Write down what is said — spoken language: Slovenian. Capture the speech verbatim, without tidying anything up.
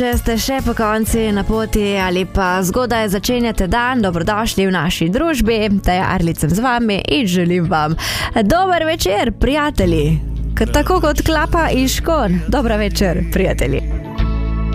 Če ste še po konci na poti ali pa zgodaj začenjate dan, dobrodošli v naši družbi. Teja Arlic sem z vami in želim vam dober večer, prijatelji. Ker tako kot klapa in škon. Dobra večer, prijatelji.